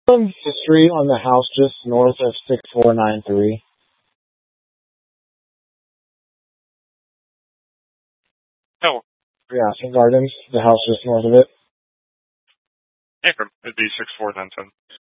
Some history on the house just north of 6493. Oh, Yeah, St. Gardens, the house just north of it. Akron. It'd be 6410.